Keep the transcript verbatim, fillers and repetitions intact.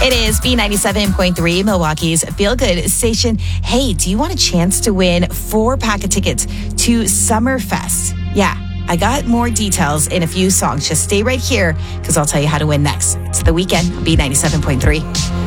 It is B ninety-seven point three, Milwaukee's Feel Good station. Hey, do you want a chance to win four pack of tickets to Summerfest? Yeah, I got more details in a few songs. Just stay right here because I'll tell you how to win next. It's The Weekend, B ninety-seven point three.